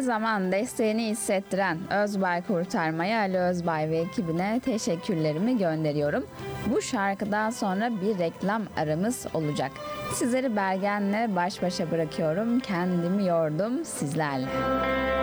zaman desteğini hissettiren Özbay Kurtarma'ya, Ali Özbay ve ekibine teşekkürlerimi gönderiyorum. Bu şarkıdan sonra bir reklam aramız olacak. Sizleri Bergen'le baş başa bırakıyorum. Kendimi yordum sizlerle.